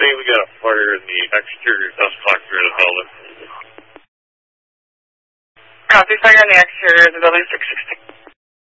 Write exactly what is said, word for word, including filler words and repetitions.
saying we got a fire in the exterior dust collector of the building. Copy, fire in the exterior of the building, six sixteen.